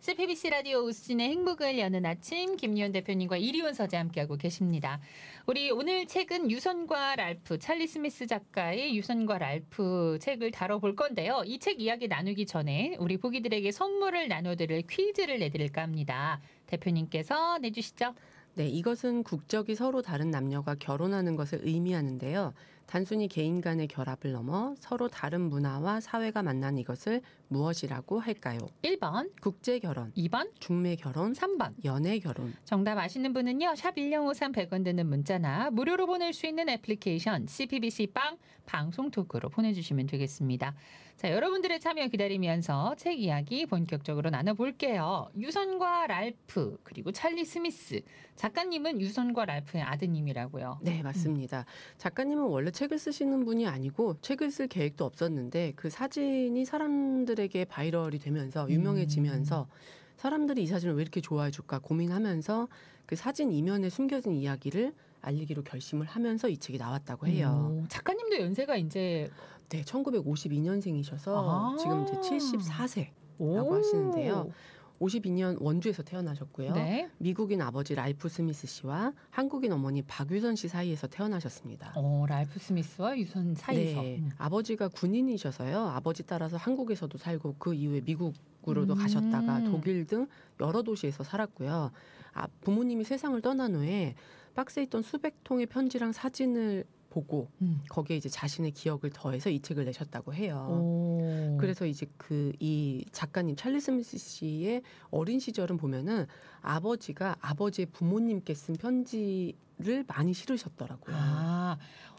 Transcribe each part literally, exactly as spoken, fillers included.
씨피비씨 라디오 우수진의 행복을 여는 아침, 김리온 대표님과 이리온 서재 함께하고 계십니다. 우리 오늘 책은 유선과 랄프, 찰리 스미스 작가의 유선과 랄프 책을 다뤄볼 건데요. 이 책 이야기 나누기 전에 우리 보기들에게 선물을 나눠드릴 퀴즈를 내드릴까 합니다. 대표님께서 내주시죠. 네, 이것은 국적이 서로 다른 남녀가 결혼하는 것을 의미하는데요. 단순히 개인 간의 결합을 넘어 서로 다른 문화와 사회가 만난 이것을 무엇이라고 할까요? 일 번 국제결혼, 이 번 중매결혼, 삼 번 연애결혼. 정답 아시는 분은요. 샵 일공오삼 백 원 드는 문자나 무료로 보낼 수 있는 애플리케이션 씨피비씨 빵 방송 토크로 보내주시면 되겠습니다. 자, 여러분들의 참여 기다리면서 책 이야기 본격적으로 나눠볼게요. 유선과 랄프 그리고 찰리 스미스. 작가님은 유선과 랄프의 아드님이라고요. 네, 맞습니다. 음. 작가님은 원래 책을 쓰시는 분이 아니고 책을 쓸 계획도 없었는데 그 사진이 사람들에게 바이럴이 되면서 유명해지면서 음. 사람들이 이 사진을 왜 이렇게 좋아해 줄까 고민하면서 그 사진 이면에 숨겨진 이야기를 알리기로 결심을 하면서 이 책이 나왔다고 해요. 오, 작가님도 연세가 이제 네, 천구백오십이 년생이셔서 아. 지금 이제 칠십사 세라고 하시는데요. 오십이 년 원주에서 태어나셨고요. 네. 미국인 아버지 랄프 스미스 씨와 한국인 어머니 박유선 씨 사이에서 태어나셨습니다. 어, 랄프 스미스와 유선 사이에서. 네. 음. 아버지가 군인이셔서요. 아버지 따라서 한국에서도 살고 그 이후에 미국으로도 음. 가셨다가 독일 등 여러 도시에서 살았고요. 아, 부모님이 세상을 떠난 후에 박스에 있던 수백 통의 편지랑 사진을 보고 음. 거기에 이제 자신의 기억을 더해서 이 책을 내셨다고 해요. 오. 그래서 이제 그 이 작가님 찰리 스미스 씨의 어린 시절은 보면은 아버지가 아버지의 부모님께 쓴 편지를 많이 실으셨더라고요. 아,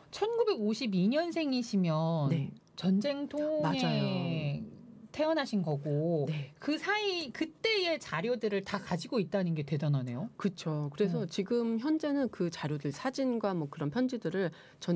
천구백오십이 년생이시면 네. 전쟁 통에 맞아요. 태어나신 거고 네. 그 사이 그때의 자료들을 다 가지고 있다는 게 대단하네요. 그렇죠. 그래서 어. 지금 현재는 그 자료들 사진과 뭐 그런 편지들을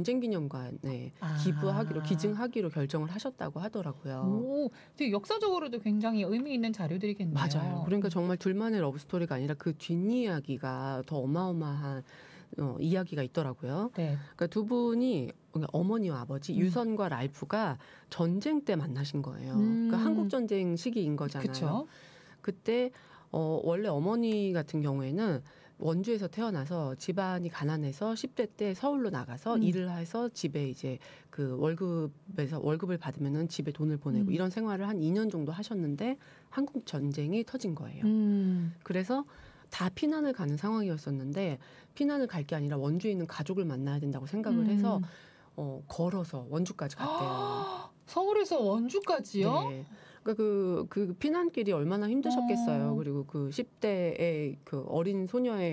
전쟁기념관에 아. 기부하기로 기증하기로 결정을 하셨다고 하더라고요. 오, 되게 역사적으로도 굉장히 의미 있는 자료들이겠네요. 맞아요. 그러니까 정말 둘만의 러브스토리가 아니라 그 뒷이야기가 더 어마어마한 어, 이야기가 있더라고요. 네. 그러니까 두 분이 어머니와 아버지 음. 유선과 랄프가 전쟁 때 만나신 거예요. 음. 그러니까 한국 전쟁 시기인 거잖아요. 그쵸? 그때 어, 원래 어머니 같은 경우에는 원주에서 태어나서 집안이 가난해서 십 대 때 서울로 나가서 음. 일을 해서 집에 이제 그 월급에서 월급을 받으면은 집에 돈을 보내고 음. 이런 생활을 한 이 년 정도 하셨는데 한국 전쟁이 터진 거예요. 음. 그래서 다 피난을 가는 상황이었었는데 피난을 갈 게 아니라 원주에 있는 가족을 만나야 된다고 생각을 음. 해서 어, 걸어서 원주까지 갔대요. 서울에서 원주까지요? 네. 그러니까 그, 그 피난길이 얼마나 힘드셨겠어요. 어. 그리고 그 십 대의 그 어린 소녀의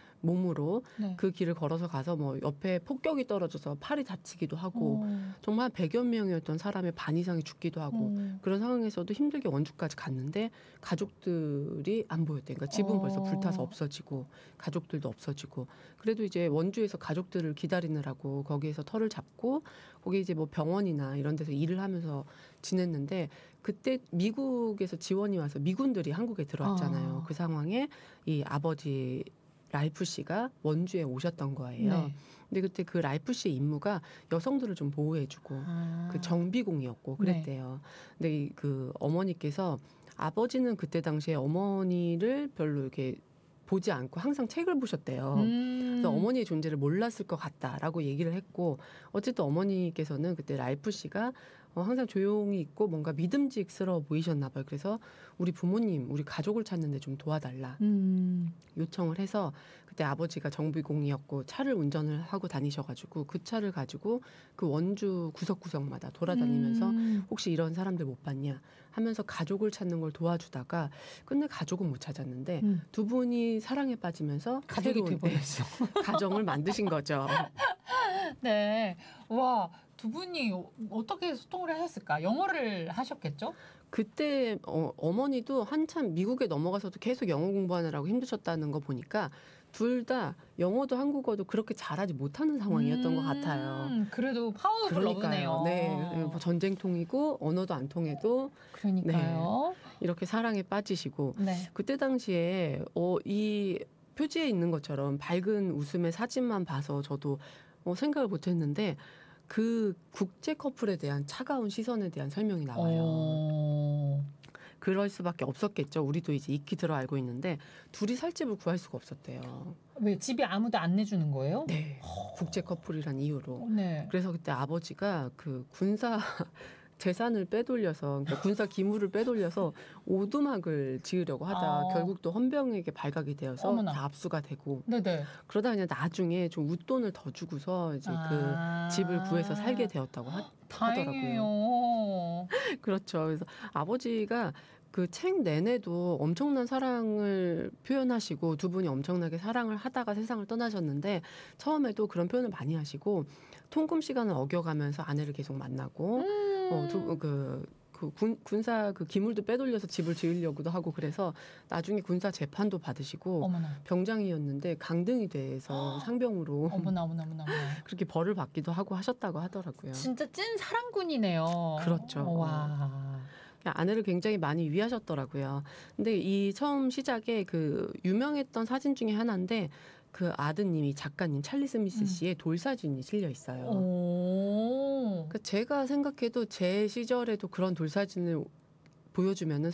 몸으로 네. 그 길을 걸어서 가서 뭐 옆에 폭격이 떨어져서 팔이 다치기도 하고 어. 정말 백여 명이었던 사람의 반 이상이 죽기도 하고 어. 그런 상황에서도 힘들게 원주까지 갔는데 가족들이 안 보였대. 그러니까 집은 어. 벌써 불타서 없어지고 가족들도 없어지고 그래도 이제 원주에서 가족들을 기다리느라고 거기에서 터를 잡고 거기 이제 뭐 병원이나 이런 데서 일을 하면서 지냈는데 그때 미국에서 지원이 와서 미군들이 한국에 들어왔잖아요. 어. 그 상황에 이 아버지 랄프 씨가 원주에 오셨던 거예요. 네. 근데 그때 그 랄프 씨의 임무가 여성들을 좀 보호해주고 아. 그 정비공이었고 그랬대요. 네. 근데 그 어머니께서 아버지는 그때 당시에 어머니를 별로 이렇게 보지 않고 항상 책을 보셨대요. 음. 그래서 어머니의 존재를 몰랐을 것 같다라고 얘기를 했고 어쨌든 어머니께서는 그때 랄프 씨가 어, 항상 조용히 있고 뭔가 믿음직스러워 보이셨나 봐요. 그래서 우리 부모님, 우리 가족을 찾는데 좀 도와달라 음. 요청을 해서 그때 아버지가 정비공이었고 차를 운전을 하고 다니셔가지고 그 차를 가지고 그 원주 구석구석마다 돌아다니면서 음. 혹시 이런 사람들 못 봤냐 하면서 가족을 찾는 걸 도와주다가 끝내 가족은 못 찾았는데 음. 두 분이 사랑에 빠지면서 가족이 돼버렸어. 가정을 만드신 거죠. 네. 와, 두 분이 어떻게 소통을 하셨을까? 영어를 하셨겠죠? 그때 어, 어머니도 한참 미국에 넘어가서도 계속 영어 공부하느라고 힘드셨다는 거 보니까 둘 다 영어도 한국어도 그렇게 잘하지 못하는 상황이었던 음, 것 같아요. 그래도 파워풀 러브네요. 네, 전쟁통이고 언어도 안 통해도 그러니까요. 네, 이렇게 사랑에 빠지시고 네. 그때 당시에 어, 이 표지에 있는 것처럼 밝은 웃음의 사진만 봐서 저도 어, 생각을 못했는데 그 국제 커플에 대한 차가운 시선에 대한 설명이 나와요. 오. 그럴 수밖에 없었겠죠. 우리도 이제 익히 들어 알고 있는데 둘이 살 집을 구할 수가 없었대요. 왜 집에 아무도 안 내주는 거예요? 네, 국제 커플이란 이유로. 네. 그래서 그때 아버지가 그 군사 재산을 빼돌려서 그러니까 군사 기물을 빼돌려서 오두막을 지으려고 하다가 아. 결국 또 헌병에게 발각이 되어서 어머나. 다 압수가 되고 네네. 그러다 그냥 나중에 좀 웃돈을 더 주고서 이제 아. 그 집을 구해서 살게 되었다고 하, 다행이에요. 하더라고요. 그렇죠. 그래서 아버지가 그 책 내내도 엄청난 사랑을 표현하시고 두 분이 엄청나게 사랑을 하다가 세상을 떠나셨는데 처음에도 그런 표현을 많이 하시고 통금 시간을 어겨가면서 아내를 계속 만나고 음. 어, 두, 그, 그 군, 군사 그 기물도 빼돌려서 집을 지으려고도 하고 그래서 나중에 군사 재판도 받으시고 어머나. 병장이었는데 강등이 돼서 상병으로 어머나 어머나 어머나. 어머나. 그렇게 벌을 받기도 하고 하셨다고 하더라고요. 진짜 찐 사랑꾼이네요. 그렇죠. 와. 아내를 굉장히 많이 위하셨더라고요. 근데 이 처음 시작에 그 유명했던 사진 중에 하나인데 그 아드님이 작가님 찰리 스미스 음. 씨의 돌사진이 실려 있어요. 오. 그 제가 생각해도 제 시절에도 그런 돌사진을 보여주면은